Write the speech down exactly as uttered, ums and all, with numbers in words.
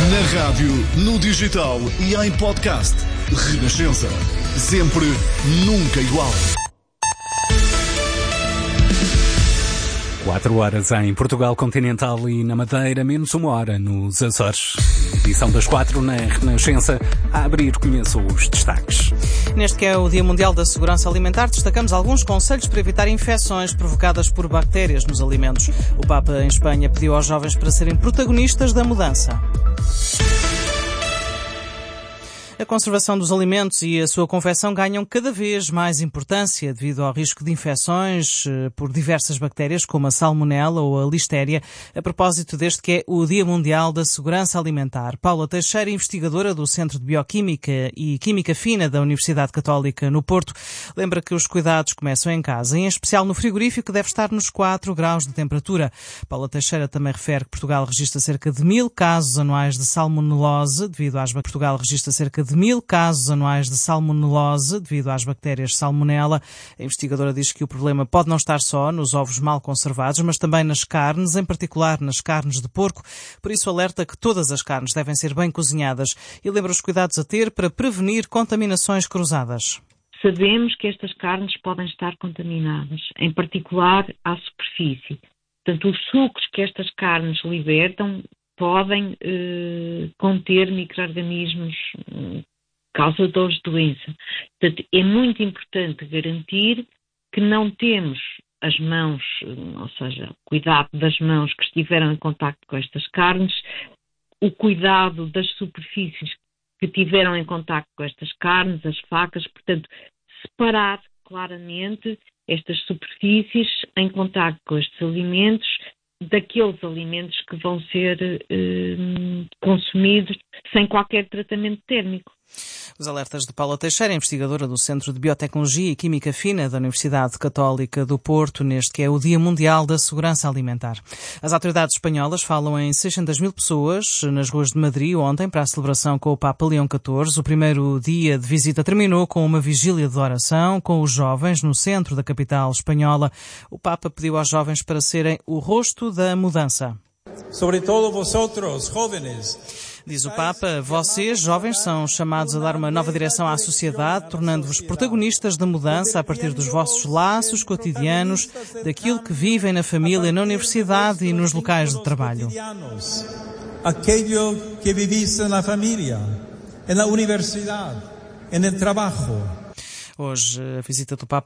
Na rádio, no digital e em podcast. Renascença. Sempre, nunca igual. Quatro horas em Portugal Continental e na Madeira, menos uma hora nos Açores. Edição das quatro na Renascença. A abrir, conheço os destaques. Neste que é o Dia Mundial da Segurança Alimentar, destacamos alguns conselhos para evitar infecções provocadas por bactérias nos alimentos. O Papa em Espanha pediu aos jovens para serem protagonistas da mudança. A conservação dos alimentos e a sua confecção ganham cada vez mais importância devido ao risco de infecções por diversas bactérias, como a salmonela ou a listéria, a propósito deste que é o Dia Mundial da Segurança Alimentar. Paula Teixeira, investigadora do Centro de Bioquímica e Química Fina da Universidade Católica no Porto, lembra que os cuidados começam em casa, em especial no frigorífico, deve estar nos quatro graus de temperatura. Paula Teixeira também refere que Portugal registra cerca de mil casos anuais de salmonelose, devido às bactérias. Portugal registra cerca de mil casos anuais de salmonelose devido às bactérias salmonella. A investigadora diz que o problema pode não estar só nos ovos mal conservados, mas também nas carnes, em particular nas carnes de porco. Por isso alerta que todas as carnes devem ser bem cozinhadas e lembra os cuidados a ter para prevenir contaminações cruzadas. Sabemos que estas carnes podem estar contaminadas, em particular à superfície. Portanto, os sucos que estas carnes libertam podem eh, conter micro-organismos eh, causadores de doença. Portanto, é muito importante garantir que não temos as mãos, ou seja, o cuidado das mãos que estiveram em contacto com estas carnes, o cuidado das superfícies que tiveram em contacto com estas carnes, as facas, portanto, separar claramente estas superfícies em contacto com estes alimentos daqueles alimentos que vão ser eh, consumidos sem qualquer tratamento térmico. Os alertas de Paula Teixeira, investigadora do Centro de Biotecnologia e Química Fina da Universidade Católica do Porto, neste que é o Dia Mundial da Segurança Alimentar. As autoridades espanholas falam em seiscentas mil pessoas nas ruas de Madrid ontem para a celebração com o Papa Leão catorze. O primeiro dia de visita terminou com uma vigília de oração com os jovens no centro da capital espanhola. O Papa pediu aos jovens para serem o rosto da mudança. Sobretudo vosotros, jóvenes. Diz o Papa, vocês, jovens, são chamados a dar uma nova direção à sociedade, tornando-vos protagonistas da mudança a partir dos vossos laços cotidianos, daquilo que vivem na família, na universidade e nos locais de trabalho. Aquilo que vivís na família, na universidade, no trabalho. Hoje, a visita do Papa